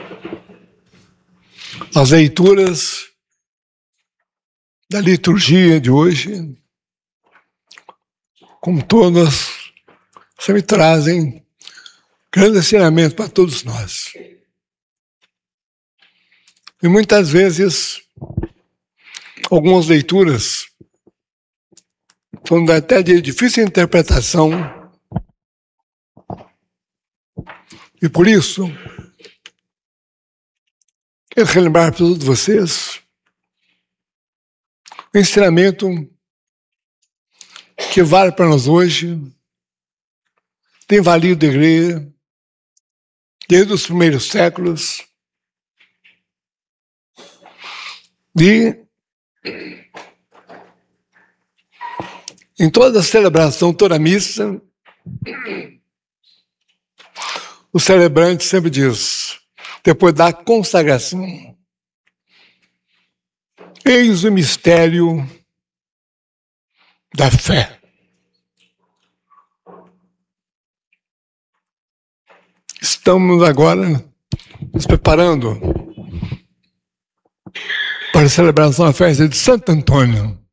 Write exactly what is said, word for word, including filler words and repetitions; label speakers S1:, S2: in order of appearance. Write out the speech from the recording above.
S1: As leituras da liturgia de hoje, como todas, sempre trazem grande ensinamento para todos nós. E muitas vezes, algumas leituras são até de difícil interpretação, e por isso, quero relembrar para todos vocês o ensinamento que vale para nós hoje, tem valido a igreja desde os primeiros séculos, e em toda a celebração, toda a missa, o celebrante sempre diz, depois da consagração, eis o mistério da fé. Estamos agora nos preparando para a celebração da festa de Santo Antônio.